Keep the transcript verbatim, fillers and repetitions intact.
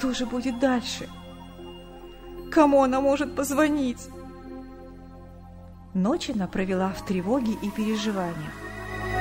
что же будет дальше? Кому она может позвонить? Ночь она провела в тревоге и переживаниях.